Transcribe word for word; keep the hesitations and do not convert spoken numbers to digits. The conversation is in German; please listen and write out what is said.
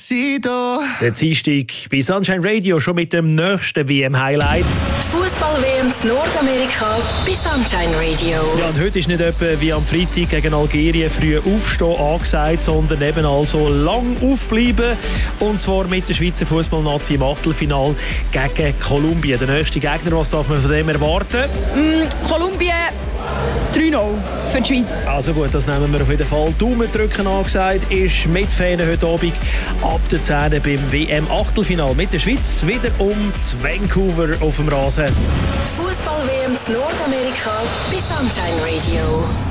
Despacito. Der Dienstag bei Sunshine Radio schon mit dem nächsten W M-Highlight. Die Fußball-W M in Nordamerika bei Sunshine Radio. Ja, und heute ist nicht etwa wie am Freitag gegen Algerien früh aufstehen angesagt, sondern eben also lang aufbleiben. Und zwar mit der Schweizer Fußballnazi im Achtelfinale gegen Kolumbien. Der nächste Gegner, was darf man von dem erwarten? Mm, Kolumbien drei null für die Schweiz. Also gut, das nehmen wir auf jeden Fall. Daumen drücken angesagt ist mit Fähne heute Abend ab der zehn beim W M-Achtelfinale mit der Schweiz wieder um Vancouver auf dem Rasen. Die Fußball-W M in Nordamerika bei Sunshine Radio.